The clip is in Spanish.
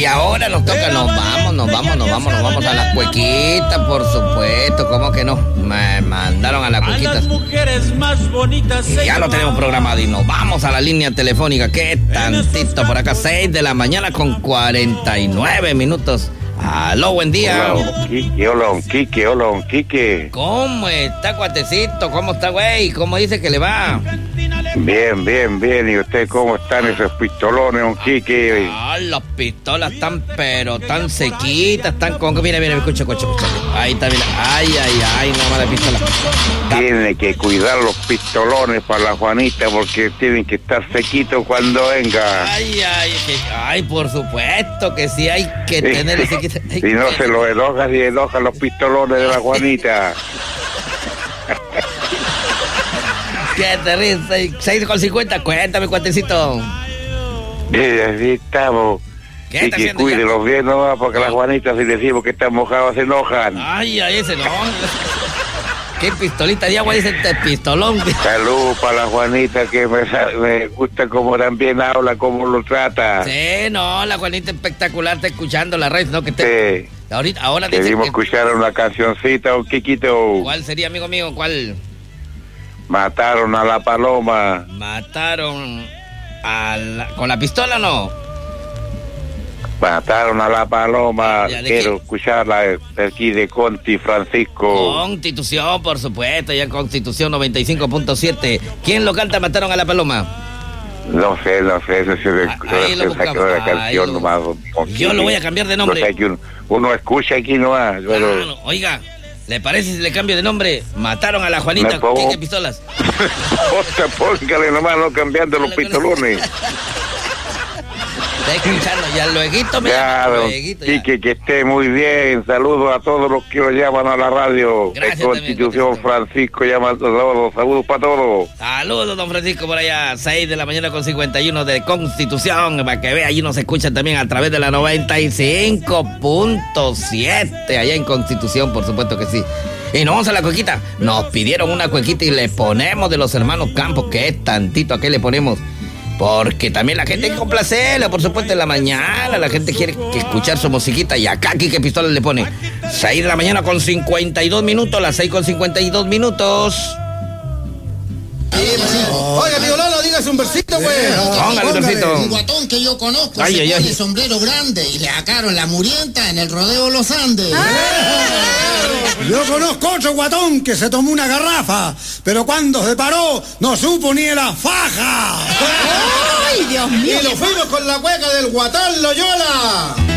ahora nos toca, nos vamos a las cuequitas, por supuesto, ¿cómo que no? Me mandaron a las cuequitas. Y ya lo tenemos programado y nos vamos a la línea telefónica. ¿Qué tantito por acá? 6 de la mañana con 49 minutos. Aló, buen día. Hola, Quique. ¿Cómo está, cuatecito? ¿Cómo está, güey? ¿Cómo dice que le va? Bien. ¿Y usted cómo están esos pistolones, don Quique? Las pistolas están, pero tan sequitas, tan con... Mira, escucha. Ahí está, mira. Ay, nada más la pistola. Tiene que cuidar los pistolones para la Juanita porque tienen que estar sequitos cuando venga. Ay, por supuesto que sí hay que tener ese... Si no se lo enojan los pistolones de la Juanita. ¿Qué te ríes? 6:50, cuéntame, cuatecito. Sí, estamos. ¿Qué está haciendo? Cuídelos bien nomás, porque las Juanitas, si decimos que están mojados, se enojan. Ay, ese no. ¿Qué pistolita de agua dice este pistolón? Salud para la Juanita, que me gusta cómo también habla, cómo lo trata. Sí, no, la Juanita espectacular, está escuchando la red, ¿no? Que te... Sí. Ahora dice queríamos que... escuchar una cancioncita, un Quiquito. ¿Cuál sería, amigo mío? ¿Cuál? Mataron a la paloma. Mataron ¿con la pistola no? Mataron a la paloma. Quiero escucharla aquí de Conti Francisco. Constitución, por supuesto, ya Constitución 95.7. ¿Quién lo canta? Mataron a la paloma. No sé, eso se sacó de la canción nomás. Yo lo voy a cambiar de nombre. No sé, que uno escucha aquí nomás. Pero... Oiga, ¿le parece si le cambio de nombre? Mataron a la Juanita. ¿Qué pistolas? Póngale nomás, no cambiando los pistolones. Está escuchando, ya lueguito me Quique, que esté muy bien. Saludos a todos los que lo llaman a la radio. Gracias. Constitución Francisco llama a todos. Saludos para todos. Saludos, don Francisco, por allá. 6 de la mañana con 51 de Constitución. Para que vea, allí nos escuchan también a través de la 95.7. Allá en Constitución, por supuesto que sí. Y nos vamos a la cuequita. Nos pidieron una cuequita y le ponemos de los hermanos Campos, que es tantito. ¿A qué le ponemos? Porque también la gente hay que complacerla, por supuesto, en la mañana. La gente quiere escuchar su musiquita. Y acá, ¿qué pistola le pone? 6 de la mañana con 52 minutos. Las 6 con 52 minutos. Oiga, tío Lolo, dígase un versito, güey. Póngale un versito. Un guatón que yo conozco se pone sombrero grande y le sacaron la murienta en el rodeo Los Andes. Yo conozco otro guatón que se tomó una garrafa, pero cuando se paró no supo ni de la faja. ¡Ay, Dios mío! Y lo fuimos con la cueca del Guatán Loyola.